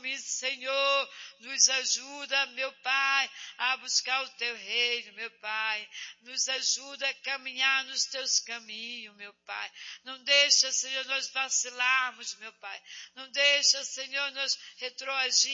nome, Senhor, nos ajuda, meu Pai, a buscar o Teu reino, meu Pai. Nos ajuda a caminhar nos Teus caminhos, meu Pai. Não deixa, Senhor, nós vacilarmos, meu Pai. Não deixa, Senhor, nós retroagir